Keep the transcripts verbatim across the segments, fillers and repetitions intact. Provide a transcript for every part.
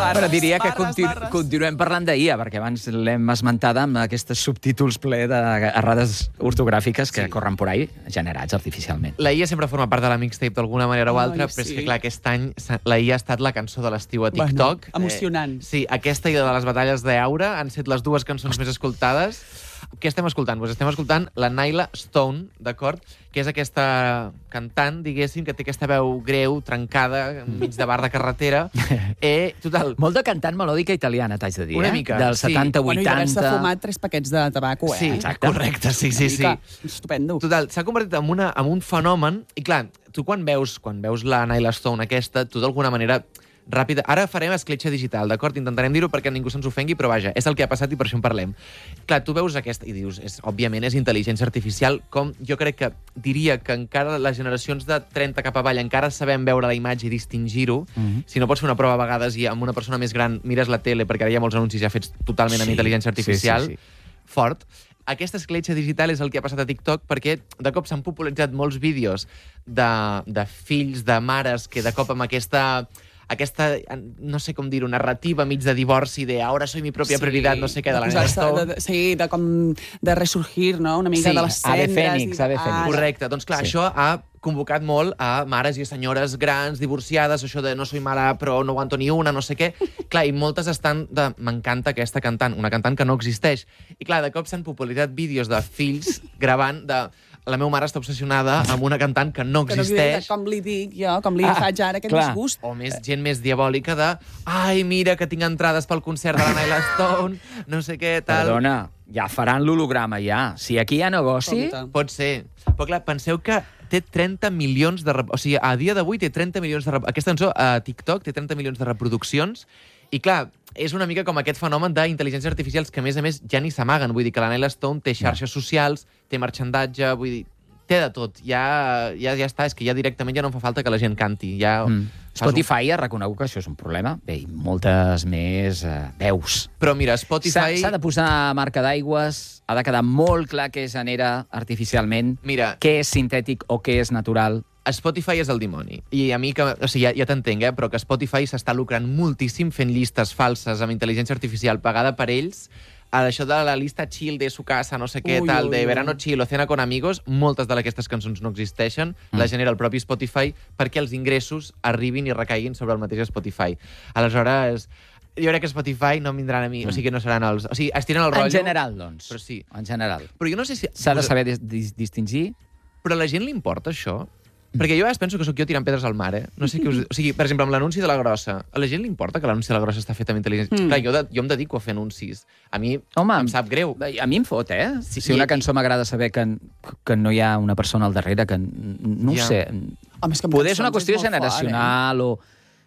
Però diria que barres, continu barres. continuem parlant d'I A, perquè abans l'hem esmentada amb aquests subtítols ple d'errades ortogràfiques que Sí. corren por ahí, generats artificialment. La I A sempre forma part de la mixtape d'alguna manera o Ai, altra, però és sí. que, clar, aquest any s'ha- la I A ha estat la cançó de l'estiu a TikTok. Bueno, emocionant. Eh, sí, aquesta i la de les batalles d'Aura han set les dues cançons més escoltades. Què estem escoltant? Pues estem escoltant la Nyla Stone, d'acord? Que és aquesta cantant, diguéssim, que té aquesta veu greu, trencada, enmig de bar de carretera. Eh, total, Molt de cantant melòdica italiana, t'haig de dir, Una eh? mica, Dels sí. setanta, Bueno, i d'haver-se vuitanta... fumat tres paquets de tabaco, eh? sí, Exacte. correcte, sí, sí, sí. Una mica Estupendo. Total, s'ha convertit en, una, en un fenomen i, clar, tu quan veus, quan veus la Nyla Stone aquesta, tu d'alguna manera ràpida... Ara farem escletxa digital, d'acord? Intentarem dir-ho perquè ningú se'ns ofengui, però vaja, és el que ha passat i per això en parlem. Clar, tu veus aquesta i dius, és, òbviament és intel·ligència artificial, com jo crec que diria que encara les generacions de trenta cap avall encara sabem veure la imatge i distingir-ho. Mhm. Si no pots fer una prova a vegades i amb una persona més gran mires la tele, perquè ara hi ha molts anuncis ja fets totalment amb Sí, intel·ligència sí, artificial, sí, sí. fort. Aquesta escletxa digital és el que ha passat a TikTok perquè de cop s'han popularitzat molts vídeos de, de fills, de mares, que de cop amb aquesta aquesta, no sé com dir-ho, narrativa mig de divorci, de ara soy mi pròpia Sí, prioritat, no sé què, de la Nyla posar-se- Stone. de- de- Sí, de com de resurgir, no? Una mica Sí, de les ave cendres. fènix, i- ave fènix. Ara. Correcte. Doncs clar, Sí. això ha convocat molt a mares i a senyores grans, divorciades, això de no soy mare però no aguanto ni una, no sé què. Clar, i moltes estan de m'encanta aquesta cantant, una cantant que no existeix. I clar, de cop s'han popularitzat vídeos de fills gravant de la meva mare està obsessionada amb una cantant que no Que no existeix. com li dic jo, com li Ah, faig ara aquest clar. disgust. O més gent més diabòlica de ai, mira, que tinc entrades pel concert de la Nyla Stone, no sé què, tal... Perdona, ja faran l'holograma, ja. Si aquí hi ha negoci... Compte. Pot ser. Però clar, penseu que té trenta milions de... rep- O sigui, a dia d'avui té trenta milions de... rep- Aquesta cançó a TikTok té trenta milions de reproduccions i clar, és una mica com aquest fenomen d'intel·ligències artificials que a més a més ja ni s'amaguen. Vull dir que la Nyla Stone té xarxes socials, té marxandatge, vull dir, té de tot. Ja, ja, ja està, és que ja directament ja no em fa falta que la gent canti. Ja Mm. fas un- Spotify ha reconegut que això és un problema. Bé, i moltes més eh, veus. Però mira, S'ha Spotify... s'ha de posar marca d'aigües, ha de quedar molt clar què es genera artificialment, Mira, què és sintètic o què és natural. Spotify és el dimoni. I a mi, que, o sigui, ja, ja t'entenc, eh? Però que Spotify s'està lucrant moltíssim fent llistes falses amb intel·ligència artificial pagada per ells. A això de la lista chill de su casa, no sé què, Ui, tal, ui, de ui. verano chill o cena con amigos, moltes d'aquestes cançons no existeixen, mm. la genera el propi Spotify perquè els ingressos arribin i recaiguin sobre el mateix Spotify. Aleshores, jo crec que Spotify no em vindran a mi, mm. o sigui, no seran els... O sigui, estiren el rotllo... En general, doncs. Però sí. En general. Però jo no sé si... S'ha de saber dis dis distingir. Però a la gent li importa això? Perquè jo a vegades penso que sóc jo tirant pedres al mar, eh? No sé què us... O sigui, per exemple, amb l'anunci de la grossa, a la gent li importa que l'anunci de la grossa està fet amb intel·ligència... Mm. Clar, jo, de, jo em dedico a fer anuncis. A mi Home, em sap greu. A mi em fot, eh? Sí, si una i- cançó m'agrada saber que, que no hi ha una persona al darrere, que n- no ho Ja. sé. Home, és que amb Poder és una cançons qüestió és molt generacional o...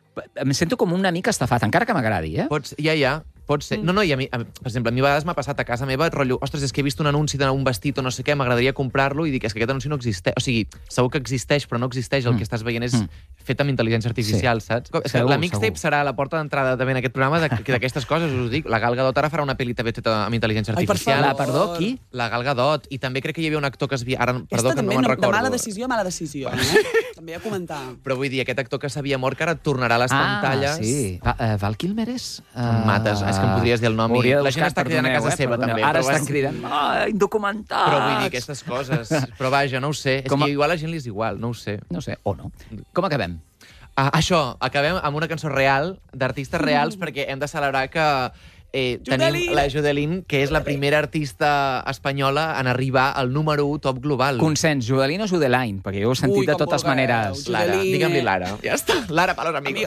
Em sento com una mica estafat, encara que m'agradi, eh? Pots, ja, ja, pot ser. No, no, i a mi, a, per exemple, a mi a vegades m'ha passat a casa meva, rotllo, ostres, és que he vist un anunci d'un vestit o no sé què, m'agradaria comprar-lo, i dic, és que aquest anunci no existeix. O sigui, segur que existeix, però no existeix. El Mm. que estàs veient és Mm. fet amb intel·ligència artificial, Sí. saps? És que Segur, la mixtape segur. serà la porta d'entrada també en aquest programa de- d'aquestes coses, us ho dic. La Gal Gadot ara farà una pel·li també feta amb intel·ligència Ai, per artificial. La, perdó, qui? La Gal Gadot. I també crec que hi havia un actor que es havia... Ara, perdó, Aquesta que no també, me'n no, de recordo. mala decisió, mala decisió. Eh? També a comentar. Però vull dir, aquest actor que s'havia mort, que ara tornarà a les pantalles... Ah, sí. Va, uh, Val Kilmer és? Em mates, és que em podries dir el nom i Hauria de la gent buscar, està cridant a perdoneu, casa eh, seva, perdoneu. també, Ara però estan vas- cridant, ah, indocumentats! Però vull dir aquestes coses. Però vaja, no ho sé. És Com a- que igual a la gent li és igual, no ho sé. No sé, o no. Com acabem? Ah, això, acabem amb una cançó real, d'artistes reals, perquè hem de celebrar que eh, tenim Judelín! la Judelín, que és la primera artista espanyola en arribar al número u top global. Consens, Judelín o Judeline? Perquè jo ho he sentit Ui, de com totes vulgueu. maneres. Lara, Judelín, digue'm-li eh? Lara. Ja està. Lara para los amigos.